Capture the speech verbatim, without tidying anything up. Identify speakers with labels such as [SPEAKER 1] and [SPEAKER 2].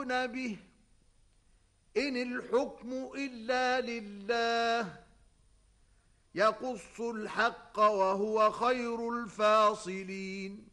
[SPEAKER 1] يفعلون به إن الحكم إلا لله يقص الحق وهو خير الفاصلين